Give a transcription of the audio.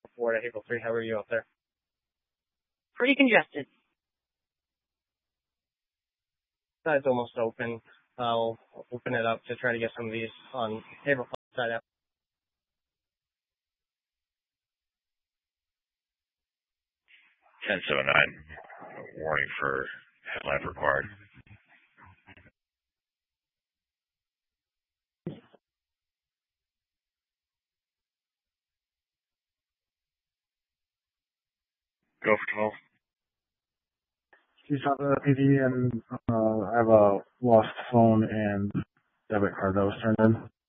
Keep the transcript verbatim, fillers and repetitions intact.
Florida, April three. How are you out there? Pretty congested. Side's almost open. I'll open it up to try to get some of these on April side out. ten seven nine, warning for headlamp required. Go for twelve. You saw the P D and uh, I have a lost phone and debit card that was turned in.